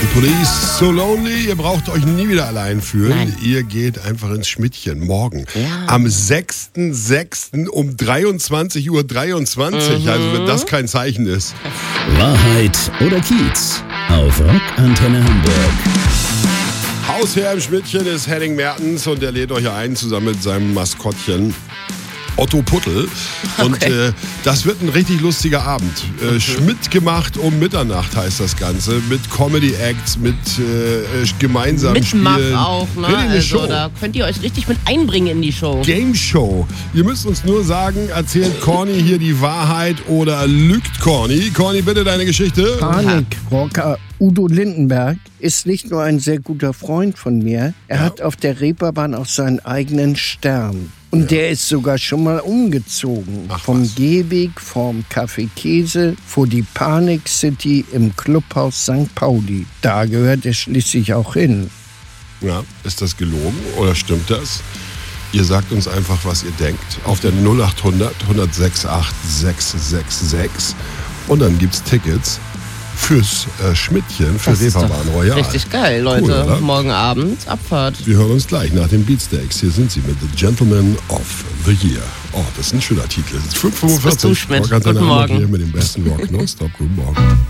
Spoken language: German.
Police, so lonely, ihr braucht euch nie wieder allein fühlen. Nein. Ihr geht einfach ins Schmidtchen morgen. Ja. Am 6.6. um 23:23 Uhr. Also wenn das kein Zeichen ist. Wahrheit oder Kiez auf Rockantenne Hamburg. Hausherr im Schmidtchen ist Henning Mertens und er lädt euch ein, zusammen mit seinem Maskottchen Otto Puttel. Und das wird ein richtig lustiger Abend. Schmidt gemacht um Mitternacht heißt das Ganze. Mit Comedy-Acts, mit gemeinsamen Mitmach Spielen. auch, ne? Richtig eine Also Show. da könnt ihr euch richtig mit einbringen in die Show. Game Show. Ihr müsst uns nur sagen, erzählt Corny hier die Wahrheit oder lügt Corny? Corny, bitte deine Geschichte. Panikrocker Udo Lindenberg ist nicht nur ein sehr guter Freund von mir, er hat auf der Reeperbahn auch seinen eigenen Stern. Und der ist sogar schon mal umgezogen. Ach, vom was. Gehweg, vom Café Käse, vor die Panik City im Clubhaus St. Pauli. Da gehört er schließlich auch hin. Ja, ist das gelogen oder stimmt das? Ihr sagt uns einfach, was ihr denkt. Auf der 0800 106 8666. Und dann gibt's Tickets fürs Schmidtchen, für Das ist doch Reeperbahn Royal. richtig geil, Leute. Cool, oder? Morgen Abend Abfahrt. Wir hören uns gleich nach den Beatsteaks. Hier sind sie mit The Gentleman of the Year. Oh, das ist ein schöner Titel. Es ist 5:45 Bist du, Schmidt? Rockantenne Guten Hamburg Morgen. hier mit dem besten Rock. Nonstop. Guten Morgen.